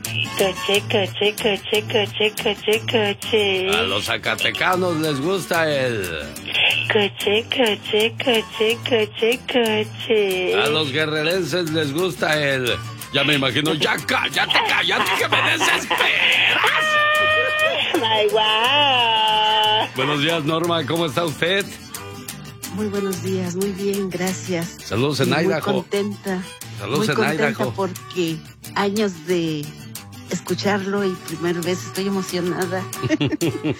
Coche, coche, coche, coche, coche, coche. A los zacatecanos les gusta el... Coche, coche, coche, coche, coche. A los guerrerenses les gusta el... Ya me imagino, ya cállate, que me desesperas. ¡Ay, guau! Buenos días, Norma, ¿cómo está usted? Muy buenos días, muy bien, gracias. Saludos en Idaho. Muy contenta. Saludos muy en contenta Idaho. porque años de escucharlo y primera vez estoy emocionada. El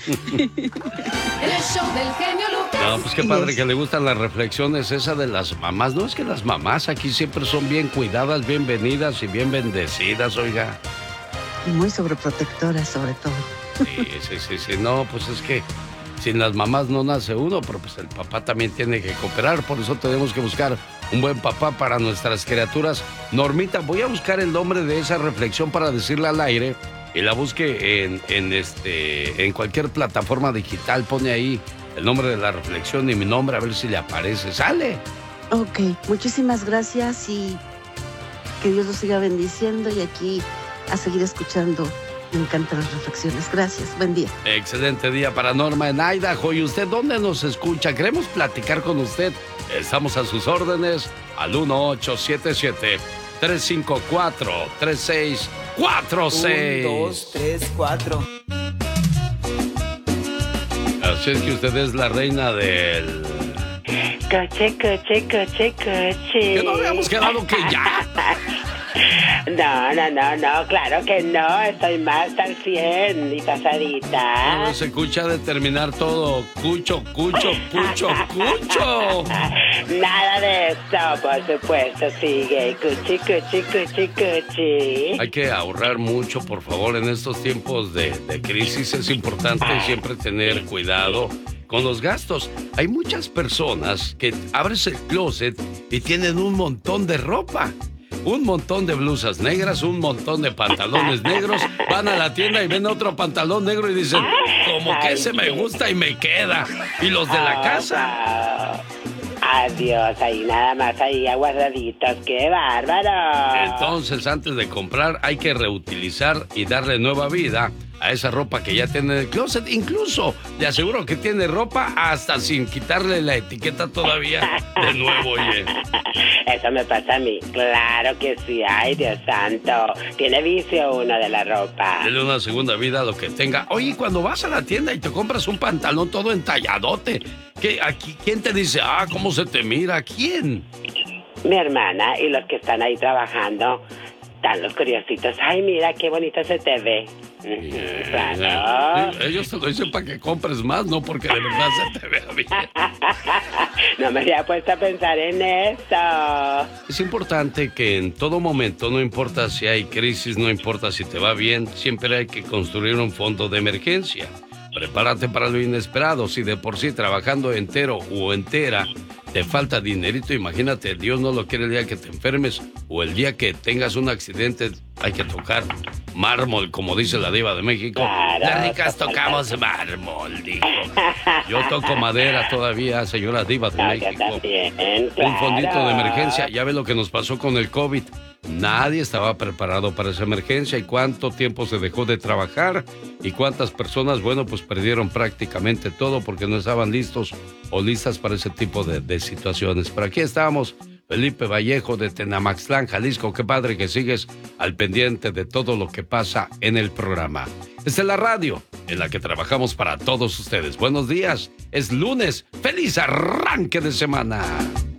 show del genio Lucas. No, pues qué padre que le gustan las reflexiones esa de las mamás. No es que las mamás aquí siempre son bien cuidadas, bienvenidas y bien bendecidas, oiga. Y muy sobreprotectora, sobre todo. Sí. No, pues es que sin las mamás no nace uno, pero pues el papá también tiene que cooperar. Por eso tenemos que buscar un buen papá para nuestras criaturas. Normita, voy a buscar el nombre de esa reflexión para decirla al aire y la busque en cualquier plataforma digital. Pone ahí el nombre de la reflexión y mi nombre a ver si le aparece. ¡Sale! Ok, muchísimas gracias y que Dios los siga bendiciendo y aquí a seguir escuchando. Me encantan las reflexiones. Gracias. Buen día. Excelente día para Norma en Idaho. ¿Y usted dónde nos escucha? Queremos platicar con usted. Estamos a sus órdenes al 1877-354-3646. 1, 2, 3, 4. Así es que usted es la reina del... Coche, coche, coche, coche. ¿Que no habíamos quedado que ya? No, claro que no, estoy más al 100 y pasadita. No se escucha de terminar todo. Cucho. Nada de eso, por supuesto, sigue. Cuchi. Hay que ahorrar mucho, por favor, en estos tiempos de crisis. Es importante siempre tener cuidado con los gastos. Hay muchas personas que abres el closet y tienen un montón de ropa. Un montón de blusas negras, un montón de pantalones negros. Van a la tienda y ven otro pantalón negro y dicen, como que ese me gusta y me queda. Y los de la casa... Adiós, ahí nada más, ahí aguardaditos, qué bárbaro. Entonces, antes de comprar, hay que reutilizar y darle nueva vida a esa ropa que ya tiene en el closet. Incluso, le aseguro que tiene ropa hasta sin quitarle la etiqueta todavía de nuevo, oye. Eso me pasa a mí, claro que sí, ay Dios santo, tiene vicio uno de la ropa. Dele una segunda vida a lo que tenga. Oye, cuando vas a la tienda y te compras un pantalón todo entalladote, ¿quién te dice, cómo se te mira? ¿Quién? Mi hermana y los que están ahí trabajando, están los curiositos. Ay, mira, qué bonito se te ve. Claro. Ellos te lo dicen para que compres más, no porque de verdad se te vea bien. No me había puesto a pensar en eso. Es importante que en todo momento, no importa si hay crisis, no importa si te va bien, siempre hay que construir un fondo de emergencia. Prepárate para lo inesperado. Si de por sí trabajando entero o entera te falta dinerito, imagínate, Dios no lo quiere el día que te enfermes o el día que tengas un accidente. Hay que tocar mármol, como dice la diva de México. Claro, las ricas tocamos mármol, dijo. Yo toco madera todavía, señora diva de México. También, Un fondito de emergencia. Ya ve lo que nos pasó con el COVID. Nadie estaba preparado para esa emergencia. Y cuánto tiempo se dejó de trabajar. Y cuántas personas, bueno, pues perdieron prácticamente todo porque no estaban listos o listas para ese tipo de situaciones. Pero aquí estamos. Felipe Vallejo de Tenamaxtlán, Jalisco. Qué padre que sigues al pendiente de todo lo que pasa en el programa. Esta es la radio en la que trabajamos para todos ustedes. Buenos días. Es lunes. ¡Feliz arranque de semana!